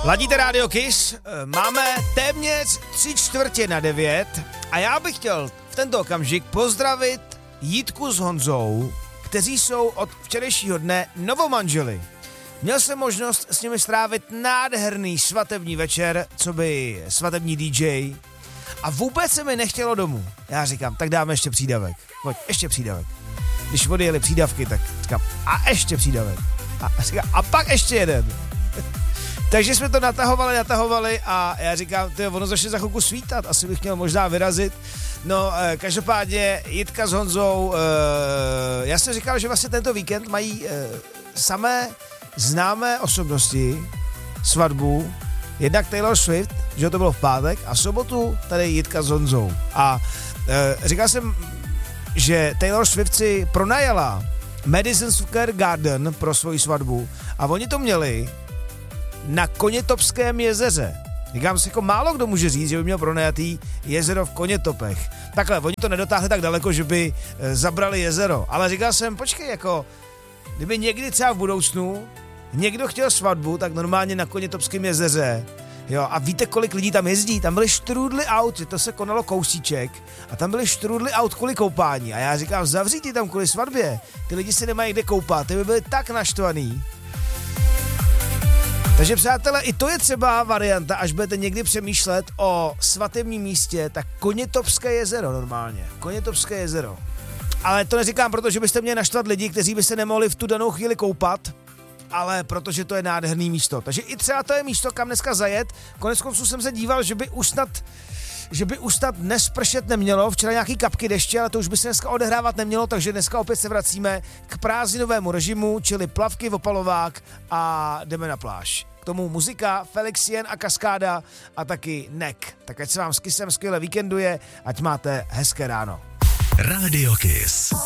Ladíte Radio Kiss, máme téměř 8:45 a já bych chtěl v tento okamžik pozdravit Jitku s Honzou, kteří jsou od včerejšího dne novomanželi. Měl jsem možnost s nimi strávit nádherný svatební večer, co by svatební DJ, a vůbec se mi nechtělo domů. Já říkám, tak dáme ještě přídavek. Pojď, ještě přídavek. Když odjeli přídavky, tak říkám, a ještě přídavek. A říkám, a pak ještě jeden. Takže jsme to natahovali a já říkám, ono začne za chvilku svítat, asi bych měl možná vyrazit. No, každopádně Jitka s Honzou, já jsem říkal, že vlastně tento víkend mají samé známé osobnosti svatbu, jednak Taylor Swift, že to bylo v pátek, a v sobotu tady Jitka s Honzou. A říkal jsem, že Taylor Swift si pronajala Madison Square Garden pro svoji svatbu a oni to měli na Konětopském jezeře. Říkám si, jako málo kdo může říct, že by měl pronajatý jezero v Konětopech. Takhle, oni to nedotáhli tak daleko, že by zabrali jezero. Ale říkal jsem, počkej, jako kdyby někdy třeba v budoucnu někdo chtěl svatbu, tak normálně na Konětopském jezeře. Jo, a víte, kolik lidí tam jezdí? Tam byly štrůdly aut, že to se konalo kousíček a tam byly štrůdly aut kvůli koupání. A já říkám, zavřít ty tam kvůli svatbě. Ty lidi se nemají kde koupat, ty by byli tak naštvaný. Takže přátelé, i to je třeba varianta, až budete někdy přemýšlet o svatebním místě, tak Konětopské jezero normálně. Konětopské jezero. Ale to neříkám proto, že byste měli naštvat lidi, kteří by se nemohli v tu danou chvíli koupat, ale protože to je nádherný místo. Takže i třeba to je místo, kam dneska zajet. Koneckonců jsem se díval, že by už snad dnes pršet nemělo. Včera nějaký kapky deště, ale to už by se dneska odehrávat nemělo, takže dneska opět se vracíme k prázdninovému režimu, čili plavky, opalovák a jdeme na pláž. K tomu muzika, Felixien a Kaskáda a taky Nek. Tak ať se vám s Kissem skvěle víkenduje, ať máte hezké ráno. Radio Kiss.